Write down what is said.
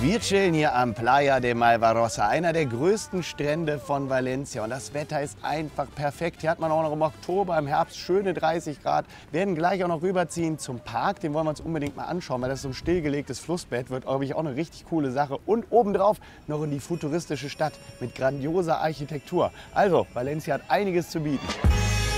Wir chillen hier am Playa de Malvarosa, einer der größten Strände von Valencia. Und das Wetter ist einfach perfekt. Hier hat man auch noch im Oktober, im Herbst schöne 30 Grad. Wir werden gleich auch noch rüberziehen zum Park. Den wollen wir uns unbedingt mal anschauen, weil das so ein stillgelegtes Flussbett wird, glaube ich, auch eine richtig coole Sache. Und obendrauf noch in die futuristische Stadt mit grandioser Architektur. Also, Valencia hat einiges zu bieten.